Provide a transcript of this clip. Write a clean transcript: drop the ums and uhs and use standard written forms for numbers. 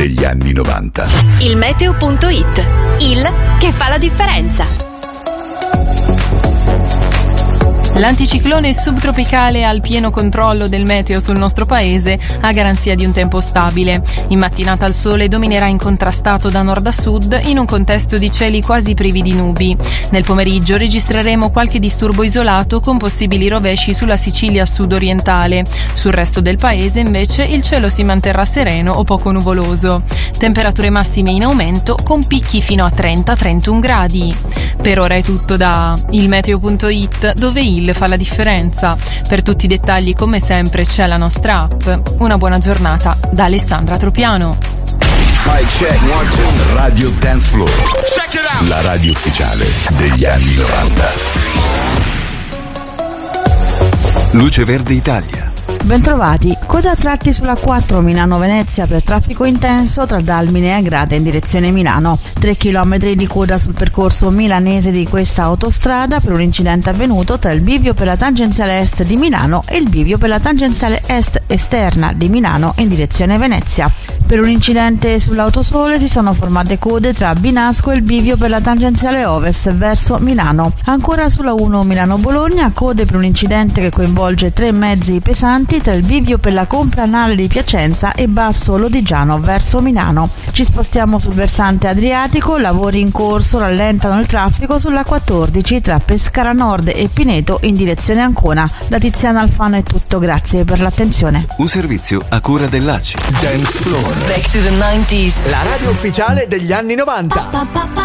degli anni 90. Il meteo.it, il che fa la differenza. L'anticiclone subtropicale al pieno controllo del meteo sul nostro paese a garanzia di un tempo stabile. In mattinata il sole dominerà incontrastato da nord a sud in un contesto di cieli quasi privi di nubi. Nel pomeriggio registreremo qualche disturbo isolato con possibili rovesci sulla Sicilia sud-orientale. Sul resto del paese invece il cielo si manterrà sereno o poco nuvoloso. Temperature massime in aumento con picchi fino a 30-31 gradi. Per ora è tutto da ilmeteo.it, dove il fa la differenza. Per tutti i dettagli, come sempre, c'è la nostra app. Una buona giornata da Alessandra Tropiano. Radio Dance Floor, la radio ufficiale degli anni 90. Luce Verde Italia. Bentrovati. Coda a tratti sulla 4 Milano-Venezia per traffico intenso tra Dalmine e Agrate in direzione Milano. 3 km di coda sul percorso milanese di questa autostrada per un incidente avvenuto tra il bivio per la tangenziale est di Milano e il bivio per la tangenziale est esterna di Milano in direzione Venezia. Per un incidente sull'autosole si sono formate code tra Binasco e il bivio per la tangenziale ovest verso Milano. Ancora sulla 1 Milano-Bologna, code per un incidente che coinvolge 3 mezzi pesanti tra il bivio per la complanale di Piacenza e Basso Lodigiano verso Milano. Ci spostiamo sul versante adriatico, lavori in corso rallentano il traffico sulla 14 tra Pescara Nord e Pineto in direzione Ancona. Da Tiziana Alfano è tutto, grazie per l'attenzione. Un servizio a cura dell'ACI. Dance Floor. Back to the 90s. La radio ufficiale degli anni 90.